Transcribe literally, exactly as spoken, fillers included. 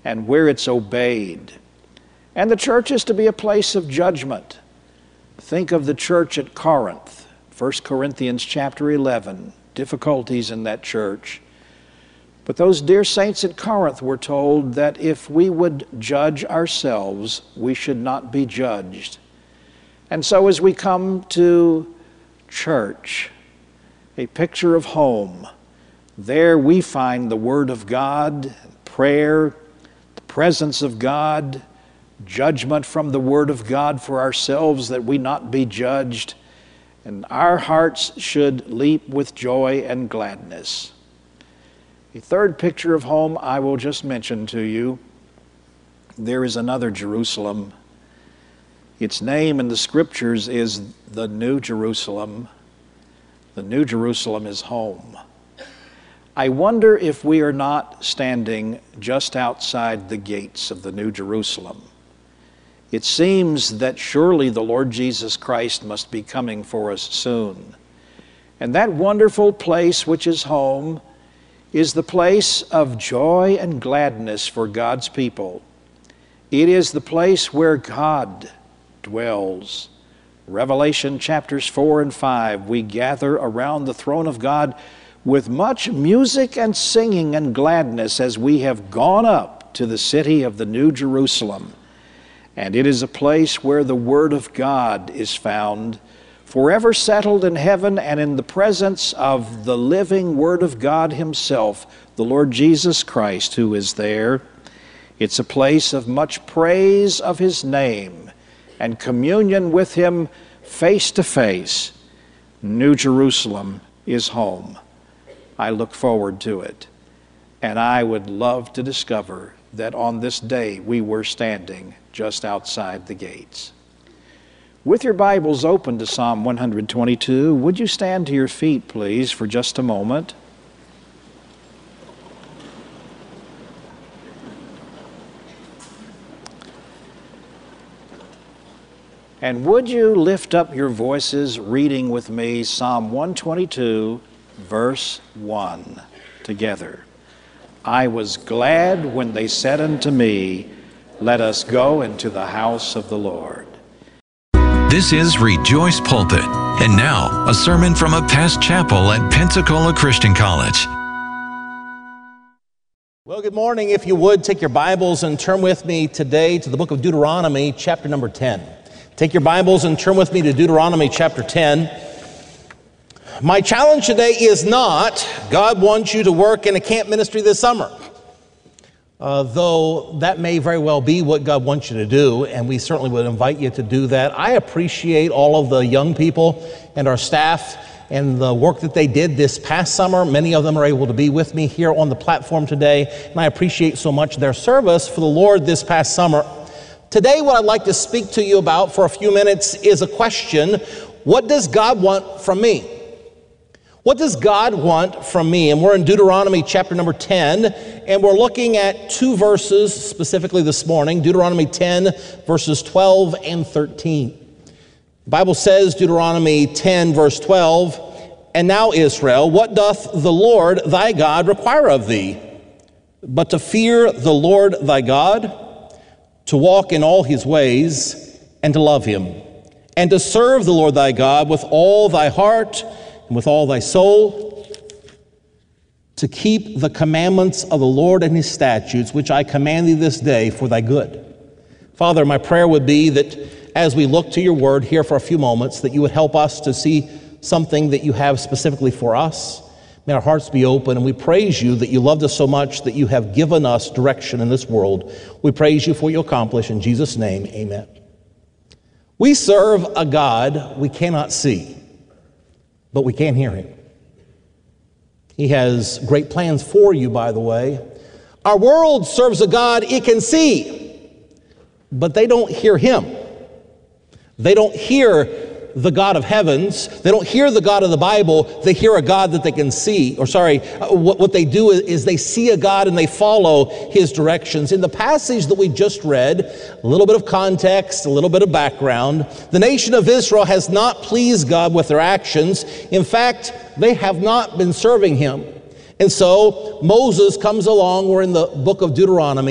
and where it's obeyed. And the church is to be a place of judgment. Think of the church at Corinth, First Corinthians chapter eleven, difficulties in that church. But those dear saints at Corinth were told that if we would judge ourselves, we should not be judged. And so as we come to church, a picture of home, there we find the Word of God, prayer, the presence of God, judgment from the Word of God for ourselves that we not be judged, and our hearts should leap with joy and gladness. A third picture of home I will just mention to you. There is another Jerusalem. Its name in the Scriptures is the New Jerusalem. The New Jerusalem is home. I wonder if we are not standing just outside the gates of the New Jerusalem. It seems that surely the Lord Jesus Christ must be coming for us soon. And that wonderful place which is home is the place of joy and gladness for God's people. It is the place where God dwells. Revelation chapters four and five, we gather around the throne of God with much music and singing and gladness as we have gone up to the city of the New Jerusalem. And it is a place where the Word of God is found, forever settled in heaven and in the presence of the living Word of God Himself, the Lord Jesus Christ, who is there. It's a place of much praise of His name and communion with Him face to face. New Jerusalem is home. I look forward to it, and I would love to discover that on this day we were standing just outside the gates. With your Bibles open to Psalm one hundred twenty-two, would you stand to your feet, please, for just a moment? And would you lift up your voices reading with me Psalm one twenty-two, verse one, together. I was glad when they said unto me, let us go into the house of the Lord. This is Rejoice Pulpit, and now a sermon from a past chapel at Pensacola Christian College. Well, good morning. If you would, take your Bibles and turn with me today to the book of Deuteronomy, chapter number ten. Take your Bibles and turn with me to Deuteronomy, chapter ten. My challenge today is not, God wants you to work in a camp ministry this summer. Uh, though that may very well be what God wants you to do, and we certainly would invite you to do that. I appreciate all of the young people and our staff and the work that they did this past summer. Many of them are able to be with me here on the platform today, and I appreciate so much their service for the Lord this past summer. Today, what I'd like to speak to you about for a few minutes is a question: what does God want from me? What does God want from me? And we're in Deuteronomy chapter number ten, and we're looking at two verses specifically this morning, Deuteronomy ten, verses twelve and thirteen. The Bible says, Deuteronomy ten, verse twelve, and now, Israel, what doth the Lord thy God require of thee? But to fear the Lord thy God, to walk in all his ways, and to love him, and to serve the Lord thy God with all thy heart and with all thy soul, to keep the commandments of the Lord and his statutes, which I command thee this day for thy good. Father, my prayer would be that as we look to your word here for a few moments, that you would help us to see something that you have specifically for us. May our hearts be open, and we praise you that you loved us so much that you have given us direction in this world. We praise you for what you accomplish. In Jesus' name, amen. We serve a God we cannot see, but we can hear him. He has great plans for you, by the way. Our world serves a God it can see, but they don't hear him. They don't hear the God of heavens. They don't hear the God of the Bible. They hear a God that they can see. Or sorry, what, what they do is, is they see a God and they follow his directions. In the passage that we just read, a little bit of context, a little bit of background, the nation of Israel has not pleased God with their actions. In fact, they have not been serving him. And so Moses comes along. We're in the book of Deuteronomy.